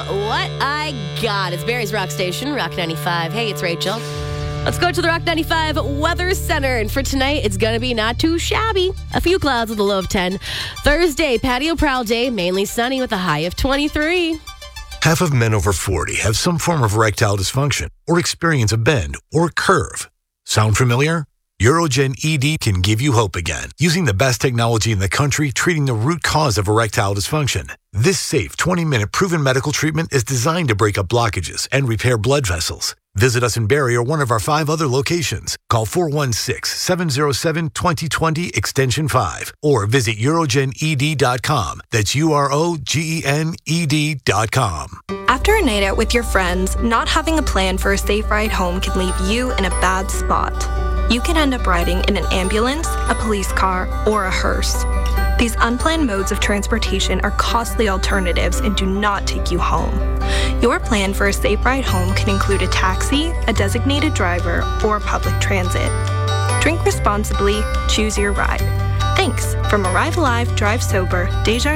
What I got. It's Barry's Rock Station, Rock 95. Hey, it's Rachel. Let's go to the Rock 95 Weather Center. And for tonight, it's going to be not too shabby. A few clouds with a low of 10. Thursday, patio prowl day, mainly sunny with a high of 23. Half of men over 40 have some form of erectile dysfunction or experience a bend or curve. Sound familiar? Urogen ED can give you hope again, using the best technology in the country treating the root cause of erectile dysfunction. This safe 20-minute proven medical treatment is designed to break up blockages and repair blood vessels. Visit us in Barrie or one of our 5 other locations. Call 416-707-2020 extension 5 or visit urogened.com. That's UROGENED.com. After a night out with your friends, not having a plan for a safe ride home can leave you in a bad spot. You can end up riding in an ambulance, a police car, or a hearse. These unplanned modes of transportation are costly alternatives and do not take you home. Your plan for a safe ride home can include a taxi, a designated driver, or public transit. Drink responsibly, choose your ride. Thanks from Arrive Alive, Drive Sober, Desjardins.